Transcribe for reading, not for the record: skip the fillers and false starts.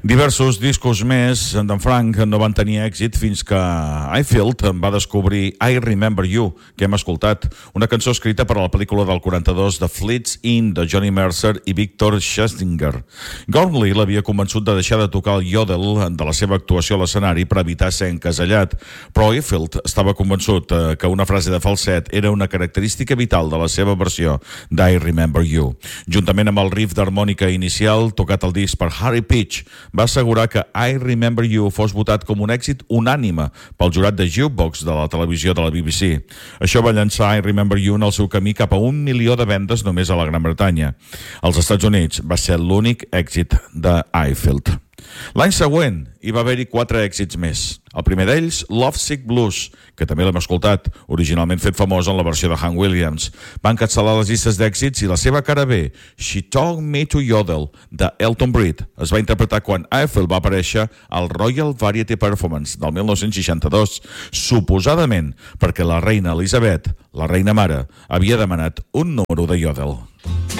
Diversos discos més d'en Frank no van tenir èxit fins que Hetfield va descobrir I Remember You, que hem escoltat, una cançó escrita per a la pel·lícula del 42 de Fleets In de Johnny Mercer i Victor Scherzinger. Gormley l'havia convençut de deixar de tocar el yodel de la seva actuació a l'escenari per evitar ser encasellat, però Hetfield estava convençut que una frase de falset era una característica vital de la seva versió d'I Remember You. Juntament amb el riff d'harmònica inicial tocat al disc per Harry Peach, va assegurar que I Remember You fos votat com un èxit unànime pel jurat de Jukebox de la televisió de la BBC. Això va llançar I Remember You en el seu camí cap a 1 milió de vendes només a la Gran Bretanya. Als Estats Units va ser l'únic èxit de Hetfield. L'any següent hi va haver-hi 4 èxits més. El primer d'ells, Lovesick Blues, que també l'hem escoltat, originalment fet famós en la versió de Hank Williams. Va encapçalar les llistes d'èxits i la seva cara B, She Taught Me to Yodel, de Elton Britt, es va interpretar quan Hetfield va aparèixer al Royal Variety Performance del 1962, suposadament perquè la reina Elisabet, la reina mare, havia demanat un número de yodel.